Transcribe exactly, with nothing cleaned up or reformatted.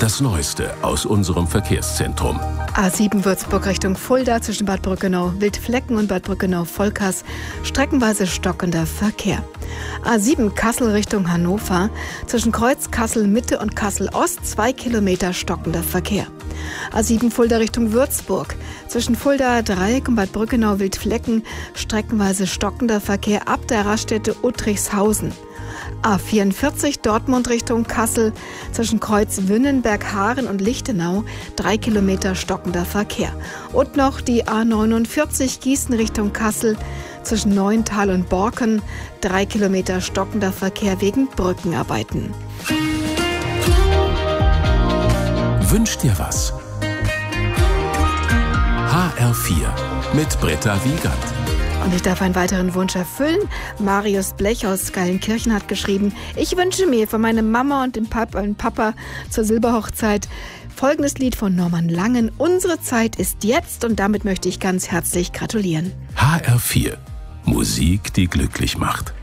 Das Neueste aus unserem Verkehrszentrum. A sieben Würzburg Richtung Fulda zwischen Bad Brückenau, Wildflecken und Bad Brückenau-Volkers. Streckenweise stockender Verkehr. A sieben Kassel Richtung Hannover. Zwischen Kreuz Kassel Mitte und Kassel Ost zwei Kilometer stockender Verkehr. A sieben Fulda Richtung Würzburg. Zwischen Fulda Dreieck und Bad Brückenau Wildflecken streckenweise stockender Verkehr ab der Raststätte Uttrichshausen. A vierundvierzig Dortmund Richtung Kassel. Zwischen Kreuz Wünnenberg-Haaren und Lichtenau drei Kilometer stockender Verkehr. Und noch die A neunundvierzig Gießen Richtung Kassel. Zwischen Neuental und Borken drei Kilometer stockender Verkehr wegen Brückenarbeiten. Wünsch dir was? H R vier mit Britta Wiegand. Und ich darf einen weiteren Wunsch erfüllen. Marius Blech aus Geilenkirchen hat geschrieben: Ich wünsche mir von meiner Mama und dem Papa, und Papa zur Silberhochzeit folgendes Lied von Norman Langen. Unsere Zeit ist jetzt, und damit möchte ich ganz herzlich gratulieren. H R vier. Musik, die glücklich macht.